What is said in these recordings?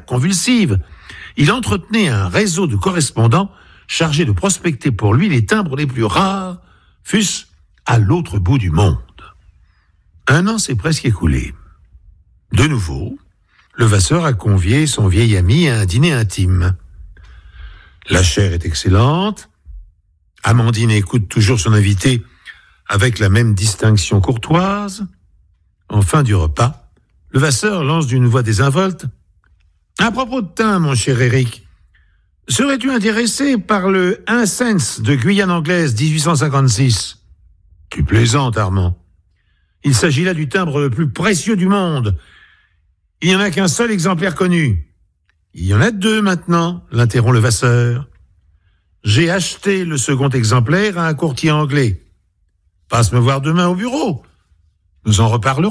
d'attaque convulsive, il entretenait un réseau de correspondants chargés de prospecter pour lui les timbres les plus rares, fût-ce à l'autre bout du monde. 1 an s'est presque écoulé. De nouveau, Levasseur a convié son vieil ami à un dîner intime. La chair est excellente. Amandine écoute toujours son invité avec la même distinction courtoise. En fin du repas, Levasseur lance d'une voix désinvolte: « À propos de thym, mon cher Éric, serais-tu intéressé par le 1 cents de Guyane anglaise 1856 ?»« Tu plaisantes, Armand. Il s'agit là du timbre le plus précieux du monde. Il n'y en a qu'un seul exemplaire connu. »« Il y en a 2 maintenant, l'interrompt Levasseur. J'ai acheté le second exemplaire à un courtier anglais. Passe me voir demain au bureau. Nous en reparlerons. »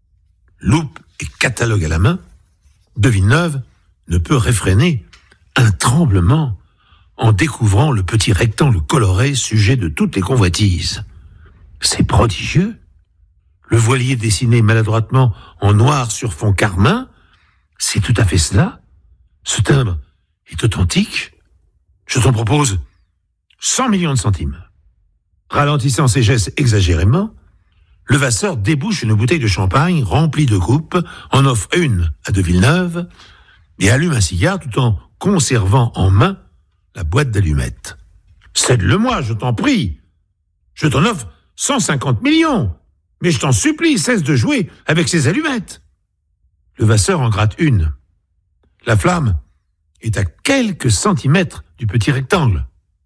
Loupe et catalogue à la main, de Villeneuve ne peut réfréner un tremblement en découvrant le petit rectangle coloré sujet de toutes les convoitises. C'est prodigieux. Le voilier dessiné maladroitement en noir sur fond carmin, c'est tout à fait cela. Ce timbre est authentique. Je t'en propose 100 millions de centimes. Ralentissant ses gestes exagérément, Levasseur débouche une bouteille de champagne remplie de coupes, en offre une à de Villeneuve et allume un cigare tout en conservant en main la boîte d'allumettes. « Cède-le-moi, je t'en prie. Je t'en offre 150 millions. Mais je t'en supplie, cesse de jouer avec ces allumettes. » Levasseur en gratte une. La flamme est à quelques centimètres du petit rectangle.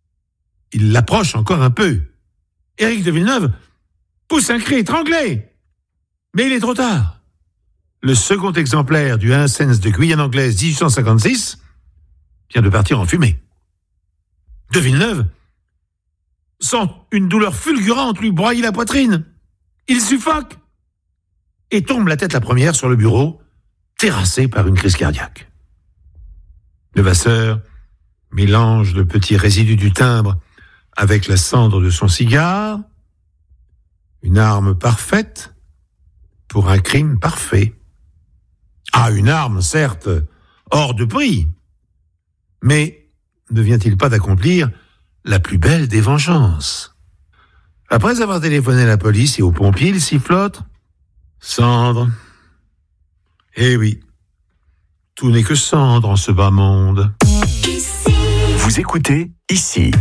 Il l'approche encore un peu. Éric de Villeneuve pousse un cri étranglé. Mais il est trop tard. Le second exemplaire du 1 cents de Guyane anglaise 1856 vient de partir en fumée. De Villeneuve sent une douleur fulgurante lui broyer la poitrine. Il suffoque et tombe la tête la première sur le bureau, terrassé par une crise cardiaque. Levasseur mélange le petit résidu du timbre avec la cendre de son cigare. Une arme parfaite pour un crime parfait. Ah, une arme, certes, hors de prix. Mais ne vient-il pas d'accomplir la plus belle des vengeances? Après avoir téléphoné à la police et aux pompiers, il sifflote: « Cendre. Eh oui, tout n'est que cendre en ce bas monde. » Vous écoutez Ici.